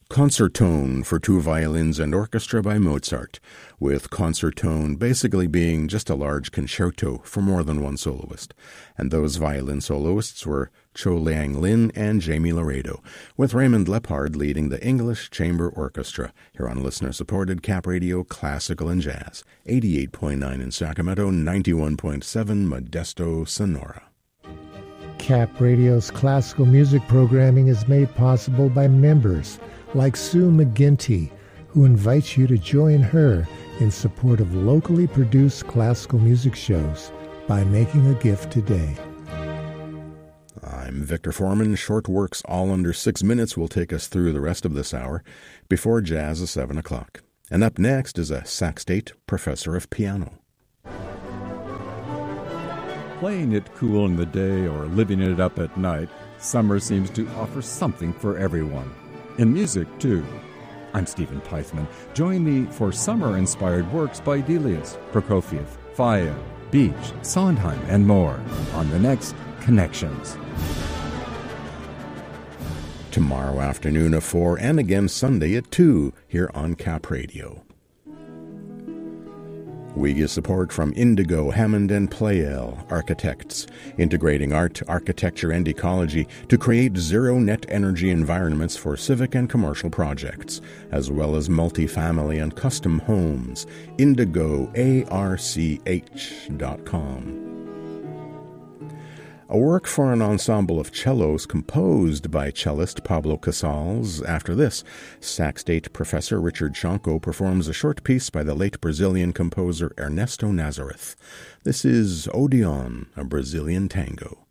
Concertone for two violins and orchestra by Mozart, with concertone basically being just a large concerto for more than one soloist. And those violin soloists were Cho Liang Lin and Jamie Laredo, with Raymond Lepard leading the English Chamber Orchestra, here on listener-supported Cap Radio Classical and Jazz, 88.9 in Sacramento, 91.7 Modesto, Sonora. Cap Radio's classical music programming is made possible by members like Sue McGinty, who invites you to join her in support of locally produced classical music shows by making a gift today. I'm Victor Foreman. Short works all under 6 minutes will take us through the rest of this hour before jazz at 7 o'clock. And up next is a Sac State professor of piano. Playing it cool in the day or living it up at night, summer seems to offer something for everyone. In music, too. I'm Stephen Peitzman. Join me for summer-inspired works by Delius, Prokofiev, Faye, Beach, Sondheim, and more on the next Connections. Tomorrow afternoon at 4 and again Sunday at 2 here on Cap Radio. We get support from Indigo, Hammond, and Pleyel Architects, integrating art, architecture, and ecology to create zero-net energy environments for civic and commercial projects, as well as multifamily and custom homes. IndigoARCH.com. A work for an ensemble of cellos composed by cellist Pablo Casals. After this, Sac State professor Richard Shonko performs a short piece by the late Brazilian composer Ernesto Nazareth. This is Odeon, a Brazilian tango.